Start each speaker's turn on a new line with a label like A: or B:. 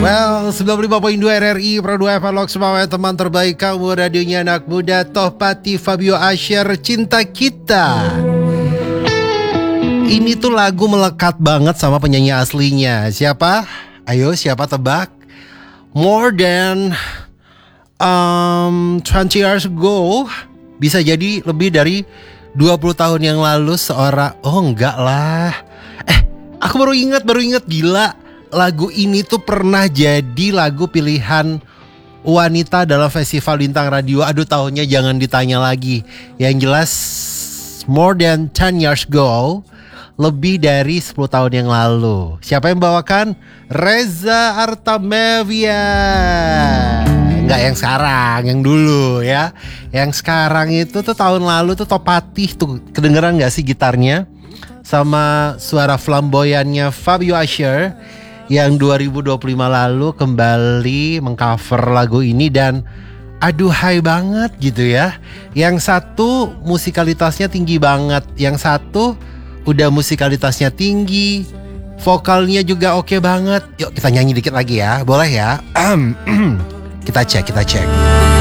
A: Well, 95.2 RRI Pro 2 FM Lok Semangat teman terbaik kamu, radionya anak muda. Tohpati Fabio Asher, Cinta Kita. Ini tuh lagu melekat banget sama penyanyi aslinya. Siapa? Ayo, siapa tebak? More than 20 years ago. Bisa jadi lebih dari 20 tahun yang lalu seorang... Oh enggak lah. Aku baru ingat gila. Lagu ini tuh pernah jadi lagu pilihan wanita dalam festival bintang radio. Aduh, tahunnya jangan ditanya lagi. Yang jelas more than 10 years ago, lebih dari 10 tahun yang lalu. Siapa yang bawakan? Reza Artamevia. Enggak yang sekarang, yang dulu ya. Yang sekarang itu tuh tahun lalu tuh Tohpati tuh. Kedengeran gak sih gitarnya? Sama suara flamboyannya Fabio Asher yang 2025 lalu kembali mengcover lagu ini. Dan aduhai banget gitu ya. Yang satu musikalitasnya tinggi banget, yang satu udah musikalitasnya tinggi, vokalnya juga oke banget. Yuk kita nyanyi dikit lagi ya, boleh ya? Kita cek.